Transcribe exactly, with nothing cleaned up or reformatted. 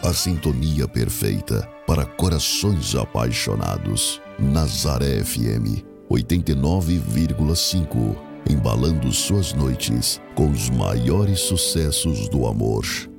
A sintonia perfeita para corações apaixonados. Nazaré F M oitenta e nove vírgula cinco, embalando suas noites com os maiores sucessos do amor.